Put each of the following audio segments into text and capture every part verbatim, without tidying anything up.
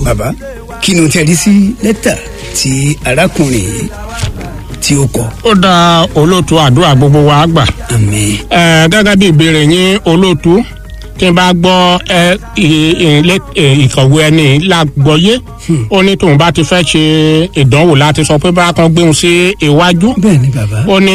bàbá kí ni o tẹ̀lé sí lẹ́tà tí arákùnrin yìí tí ó kọ. ó dá olóòtú àdúrà gbogbo wa gbà. àmín. ẹ gẹ́gẹ́ bí ìbéèrè yín olóòtú tí n bá gbọ́ ẹ ìkọ̀wé ẹni lágbọ́yé ó ní tóun bá ti fẹ́ ṣe ìdánwò láti sọ pé bá kan gbéhùn sí iwájú. bẹ́ẹ̀ ni bàbá. ó ní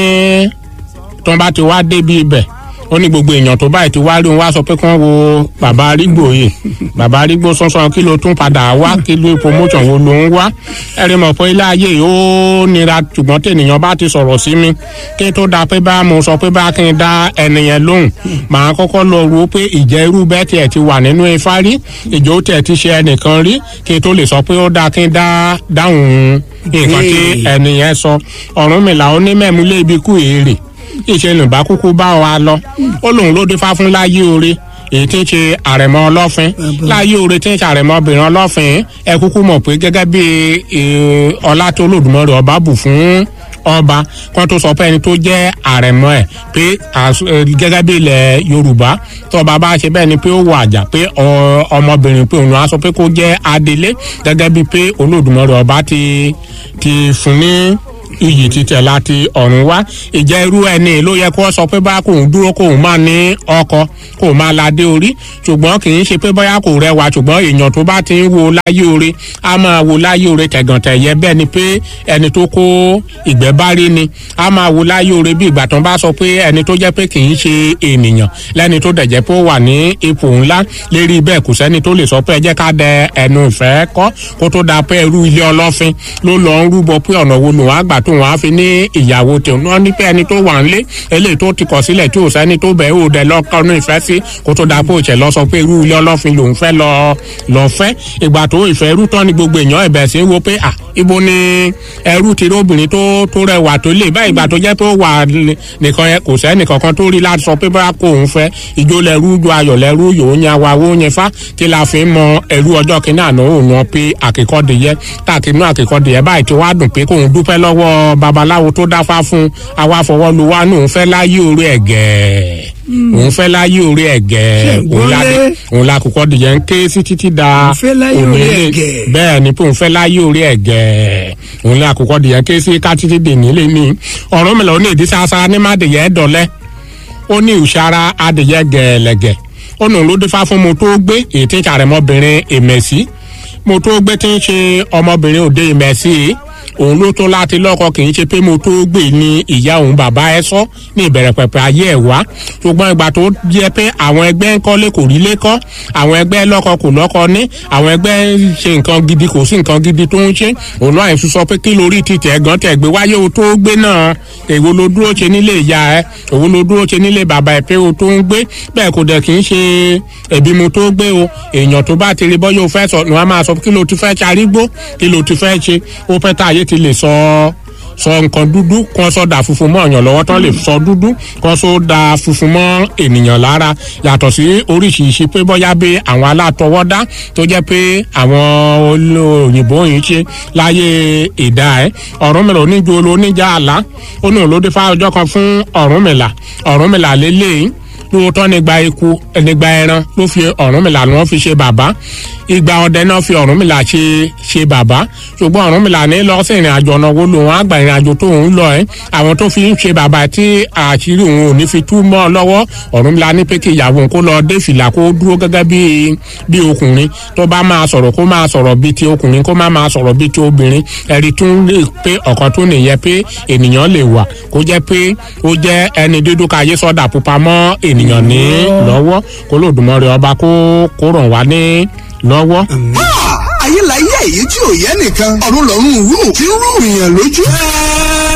tóun bá ti wá débi ibẹ̀ ó ní gbogbo èèyàn tó báyìí ti wá rí òun wá sọ pé kán wo bàbá arígbò yìí bàbá arígbò sọ́sọ́ kí ló tún padà wá kí ló promotion wo ló ń wá ẹ̀rí mọ̀ pé ilé ayé yìí ó nira ṣùgbọ́n tènìyàn bá ti sọ̀rọ̀ sí mi kí n tó da pé bá mo sọ pé bá kí n dá ẹnìyẹn lóhùn màá kọ́kọ́ lọ ro pé ìjẹ́ irú bẹ́ẹ̀ tiẹ̀ ti wà nínú ifá rí ìjọ tiẹ̀ ti ṣe ẹnìkan rí kí n tó lè sọ pé ó dáa kí n dá dáhùn nǹkan tí ẹnìyẹn sọ Ọ̀rúnmìlà ó ní mẹ́mú lé ibi kú èrè ìṣẹ̀lẹ̀ bá kúkú bá wa lọ ó lóun ló dé fá fún láyé oore èyí tí ń ṣe àrẹ̀mọ ọlọ́fin láyé oore tí ń ṣe àrẹ̀mọ obìnrin ọlọ́fin ẹ kúkú mọ̀ pé gẹ́gẹ́ bí ọlá tó Olódùmarè ọba bù fún ọba kan tó sọ pé ẹni tó jẹ́ àrẹ̀mọ ẹ̀ pé gẹ́gẹ́ bí ilẹ̀ Yorùbá tó ọba bá ṣe bẹ́ẹ̀ ni pé ó wọ àjà pé ọmọbìnrin pé òun á sọ pé kó jẹ́ adelé gẹ́gẹ́ bí pé Olódùmarè ọba ti ti fún ní iyì títẹ̀ láti ọ̀run wá ìjẹ́ irú ẹni ló yẹ kó sọ pé bá kóun dúró kóun máa ní ọkọ kóun máa ládé orí ṣùgbọ́n kì í ṣe pé bóyá kò rẹwà ṣùgbọ́n èèyàn tó bá ti ń wo láyé oore á máa wo láyé oore tẹ̀gàntẹ̀yẹ bẹ́ẹ̀ ni pé ẹni tó kó ìgbẹ́ bá rí ni á máa wo láyé oore bí ìgbà tán bá sọ pé ẹni tó jẹ́ pé kì í ṣe ènìyàn lẹ́ni tó dẹ̀jẹ́ pé ó wà ní ipò ńlá lérí bẹ́ẹ̀ kò sẹ́ni tó lè sọ pé ẹ jẹ́ ká dẹ ẹnu ìfẹ́ kọ́ kó tó da pé irú ilé ọlọ́fin ló lọ ń rúbọ pé ọ̀nà wo lòun á gbà tó wọn á fi ní ìyàwó tòun náà ní pé ẹni tó wà nílé eléyìí tó ti kọ̀ sílẹ̀ tí ò sẹ́ni tó bẹ̀ ò dẹ̀ lọ́kọ́nú ìfẹ́ sí kó tó dáa pé òṣè lọ sọ pé irú ilé ọlọ́fin lòun fẹ́ lọ lọ fẹ́ ìgbà tó ìfẹ́ irú tán ni gbogbo èèyàn ẹ̀bẹ̀ sí wo pé à ibo ni ẹrú ti rí obìnrin tó tó rẹwà tó lè báyìí ìgbà tó jẹ́ pé ó wà nìkan yẹn kò sẹ́ni kankan tó rí láti sọ pé bá kó òun fẹ́ ìjó lẹ́rú ju ayọ̀ lẹ́rú yòó yan wa wó yan fá tí la fi mọ ẹrú ọjọ́ kìíní àná òun wọn pé àkìkọ́dìyẹ tàkínú àkìkọ́dìyẹ báyìí tí wàá dùn pé kóun dúpẹ́ lọ́wọ́ babaláwo tó dáfá fún àwa fọwọ́ lu wá ní òun fẹ́ láyé orí ẹ̀gẹ́ òun fẹ́ láyé orí ẹ̀gẹ́ òun la kọ́kọ́ dìyẹ ń ké sí títí da òní bẹ́ẹ̀ ni pé òun fẹ́ láyé orí ẹ̀gẹ́ òun la kọ́kọ́ dìyẹ ń ké sí ká títí dè nílé ní Ọ̀rúnmìlà ó ní ìdí sáásá ní má dìyẹ dọ̀lẹ́ ó ní ìṣara adìyẹ gẹ̀ẹ́lẹ̀gẹ̀ ó nù ló dífá fún mo tó gbé èyí tí ń ṣàrẹ̀mọbìnrin ìmẹ̀sí mo tó gbé tí ń ṣe ọmọbìnrin òde ìmẹ̀sí òun ló tó láti lọ́kọ kì í ṣe pé mo tó gbé ní ìyá òun bàbá ẹ sọ ní ìbẹ̀rẹ̀ pẹ̀pẹ̀ ayé ẹ̀ wá ṣùgbọ́n ìgbà tó jẹ́ pé àwọn ẹgbẹ́ ń kọ́lé kò rí lé kọ́ àwọn ẹgbẹ́ lọ́kọ kò lọ́kọ ní àwọn ẹgbẹ́ ṣe nǹkan gidi kò sí nǹkan gidi tó ń ṣe òun náà ẹ̀sùn sọ pé kí lórí títẹ̀ ẹ̀gán tẹ̀ gbé wáyé o tó gbé náà èwo ló dúró ṣe nílé ìyá ẹ èwo ló dúró ṣe nílé bàbá ẹ pé o tó ń gbé bẹ́ẹ̀ kò dẹ̀ kì í ṣe ẹ̀bí mo tó gbé o èèyàn tó bá ti rí bọ́yọ̀ o fẹ́ sọ ni wọ́n máa sọ kí ló ti fẹ́ ṣarígbó kí ló ti fẹ́ ṣe ó fẹ́ táyé ti lè sọ sọ nǹkan dúdú kan sọ da funfun mọ́ èèyàn lọ́wọ́ tán lè sọ dúdú kan sọ da funfun mọ́ ènìyàn lára yàtọ̀ sí oríṣiríṣi pé bóyá bí àwọn alátọwọ́dá tó jẹ́ pé àwọn òyìnbó yìí ṣe láyé ìdá ẹ̀ Ọ̀rúnmìlà oníjú olóníjà àlá ó ní òlódé fá ọjọ́ kan fún Ọ̀rúnmìlà Ọ̀rúnmìlà lélẹ́yìn lóòótọ́ nígbà ikú nígbà ẹran ló fi Ọ̀rúnmìlà ni wọ́n fi ṣe bàbá ìgbà ọdẹ náà fi Ọ̀rúnmìlà ṣe ṣe bàbá ṣùgbọ́n Ọ̀rúnmìlà ní lọ sí ìrìn àjò ọ̀nà wo lòun àgbà ìrìn àjò tó ń lọ ẹ́ àwọn tó fi ń ṣe bàbá tí àṣírí òun ò ní fi tú mọ́ ọ lọ́wọ́ Ọ̀rúnmìlà ní pé kí ìyàwó òun kó lọ dé fìlà kó dúró gẹ́gẹ́ bí bí ọkùnrin tó bá máa sọ̀rọ̀ kó máa sọ̀rọ̀ bí ti ọkùnrin kó má máa sọ̀rọ̀ bí ti obìnrin ẹ̀rí tún lè pé ọ̀kan tó nìyẹn pé ènìyàn lè wà kó jẹ́ pé ó jẹ́ ẹni dúdú káyé sọ́dà pupa mọ́ ènìyàn ní lọ́wọ́ kó Olódùmarè ọba kó kó ràn wá ní lọ́wọ́. ayé la yẹ èyí tí ò yẹ nìkan ọ̀run lọ́run rú tí ń rú ìyàn lójú.